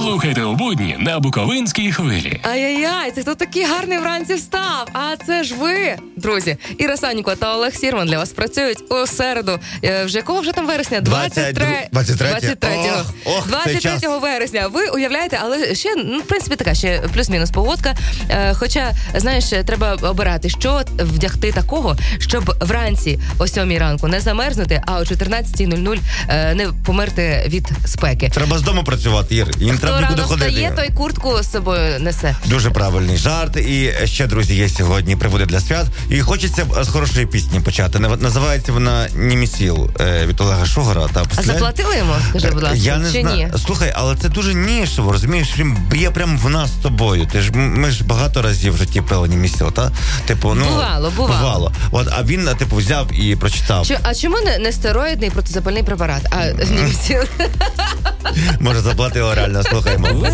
Слухайте у будні на Буковинській хвилі. Ай-яй-яй, це хто такий гарний вранці встав? А це ж ви, друзі. Іра Санько та Олег Сірман для вас працюють у середу. Вже якого вже там вересня? 23 вересня. Ви уявляєте, але ще, в принципі, така ще плюс-мінус погодка. Хоча, знаєш, треба обирати, що вдягти такого, щоб вранці о 7 ранку не замерзнути, а о 14:00 не померти від спеки. Треба з дому працювати, Ір. І не треба нікуди ходити. Хто рано встає, той куртку з собою несе. Дуже правильний жарт. І ще, друзі, є сьогодні приводи для свят. І хочеться з хорошої пісні почати. Називається вона «Німісіл» від Олега Шугара. А заплатили йому, скажи, будь ласка, я не знаю. Слухай, але це дуже нішево, розумієш? Він б'є прямо в нас з тобою. Ми ж багато разів в житті пили «Німісіл», та? Типу, бувало. От, а він, типу, взяв і прочитав. А чому не стероїдний протизапальний препарат, а «Німісіл»? Може, заплатили реально, слухаймо.